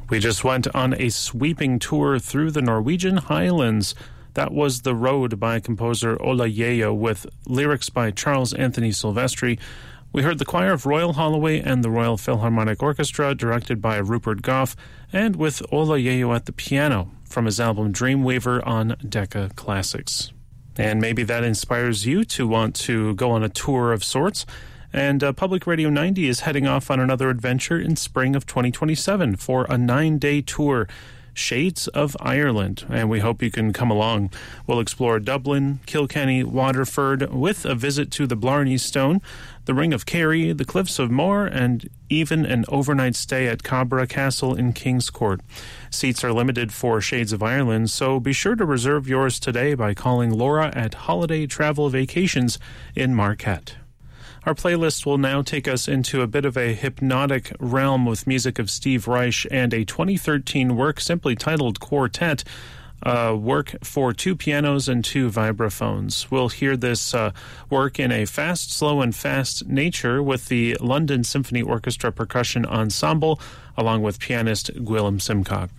We just went on a sweeping tour through the Norwegian Highlands. That was The Road by composer Ola Yeo with lyrics by Charles Anthony Silvestri. We heard the choir of Royal Holloway and the Royal Philharmonic Orchestra, directed by Rupert Goff, and with Ola Yeo at the piano from his album Dreamweaver on Decca Classics. And maybe that inspires you to want to go on a tour of sorts. And Public Radio 90 is heading off on another adventure in spring of 2027 for a 9-day tour, Shades of Ireland, and we hope you can come along. We'll explore Dublin, Kilkenny, Waterford, with a visit to the Blarney Stone, the Ring of Kerry, the Cliffs of Moher, and even an overnight stay at Cabra Castle in King's Court. Seats are limited for Shades of Ireland, so be sure to reserve yours today by calling Laura at Holiday Travel Vacations in Marquette. Our playlist will now take us into a bit of a hypnotic realm with music of Steve Reich and a 2013 work simply titled Quartet, a work for 2 pianos and 2 vibraphones. We'll hear this work in a fast, slow, and fast nature with the London Symphony Orchestra Percussion Ensemble, along with pianist Gwilym Simcock.